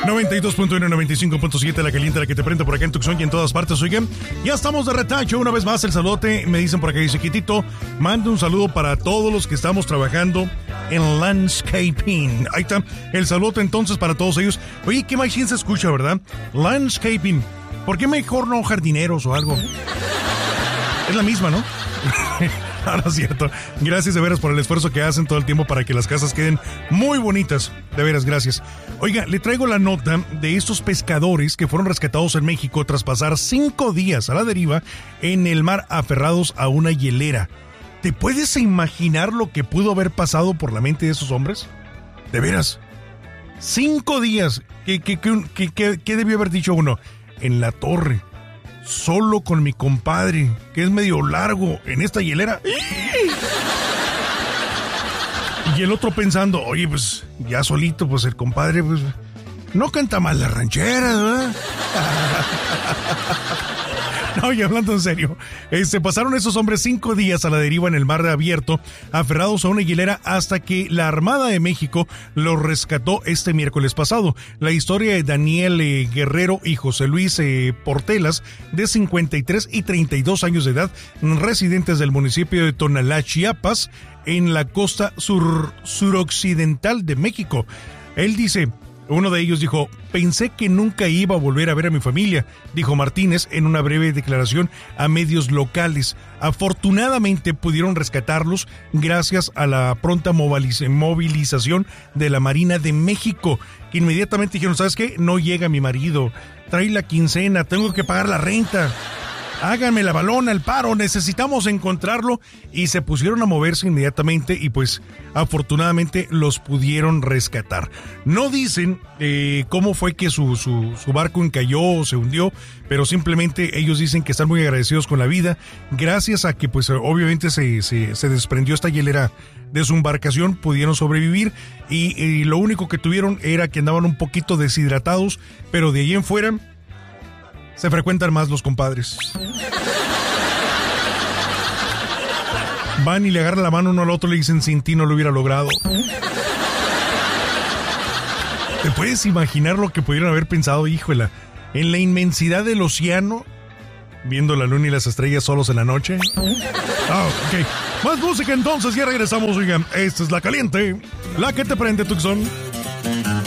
92.1, 95.7, la caliente, la que te prende por acá en Tucson y en todas partes. Oigan, ya estamos de retacho. Una vez más el saludote. Me dicen por acá, dice Quitito, manda un saludo para todos los que estamos trabajando en landscaping. Ahí está el saludo entonces para todos ellos. Oye, qué machín se escucha, ¿verdad? Landscaping. ¿Por qué mejor no jardineros o algo? Es la misma, ¿no? No es cierto. Gracias de veras por el esfuerzo que hacen todo el tiempo para que las casas queden muy bonitas. De veras, gracias. Oiga, le traigo la nota de estos pescadores que fueron rescatados en México tras pasar 5 días a la deriva en el mar aferrados a una hielera. ¿Te puedes imaginar lo que pudo haber pasado por la mente de esos hombres? De veras. 5 días. ¿Qué debió haber dicho uno? En la torre. Solo con mi compadre, que es medio largo, en esta hielera. Y el otro pensando, oye, pues, ya solito, pues el compadre, pues, no canta mal las rancheras, ¿verdad? No, y hablando en serio, pasaron esos hombres 5 días a la deriva en el mar abierto, aferrados a una hielera hasta que la Armada de México los rescató este miércoles pasado. La historia de Daniel Guerrero y José Luis Portelas, de 53 y 32 años de edad, residentes del municipio de Tonalá, Chiapas, en la costa suroccidental de México. Él dice... Uno de ellos dijo, pensé que nunca iba a volver a ver a mi familia, dijo Martínez en una breve declaración a medios locales. Afortunadamente pudieron rescatarlos gracias a la pronta movilización de la Marina de México, que inmediatamente dijeron, ¿sabes qué? No llega mi marido, trae la quincena, tengo que pagar la renta. Háganme la balona, el paro, necesitamos encontrarlo. Y se pusieron a moverse inmediatamente y pues afortunadamente los pudieron rescatar. No dicen cómo fue que su barco encalló o se hundió, pero simplemente ellos dicen que están muy agradecidos con la vida, gracias a que pues obviamente se desprendió esta hielera de su embarcación, pudieron sobrevivir y lo único que tuvieron era que andaban un poquito deshidratados, pero de ahí en fuera se frecuentan más los compadres. Van y le agarran la mano uno al otro y le dicen, sin ti no lo hubiera logrado. ¿Te puedes imaginar lo que pudieron haber pensado, híjola, en la inmensidad del océano, viendo la luna y las estrellas solos en la noche? Ok. Más música entonces, ya regresamos, oigan. Esta es La Caliente, la que te prende, Tucson.